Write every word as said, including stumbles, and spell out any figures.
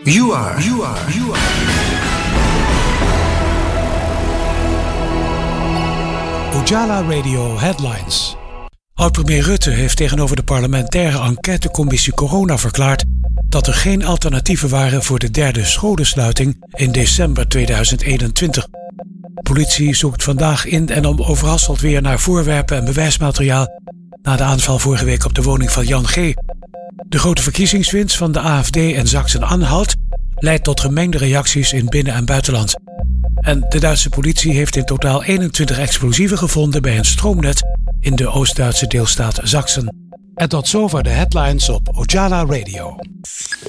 You are, you are, you are. Ojala Radio Headlines. Oud-premier Rutte heeft tegenover de parlementaire enquêtecommissie Corona verklaard dat er geen alternatieven waren voor de derde scholensluiting in december tweeduizend eenentwintig. Politie zoekt vandaag in en om Overasselt weer naar voorwerpen en bewijsmateriaal na de aanval vorige week op de woning van Jan G. De grote verkiezingswinst van de A F D en Sachsen-Anhalt leidt tot gemengde reacties in binnen- en buitenland. En de Duitse politie heeft in totaal eenentwintig explosieven gevonden bij een stroomnet in de Oost-Duitse deelstaat Sachsen. En tot zover de headlines op Ojala Radio.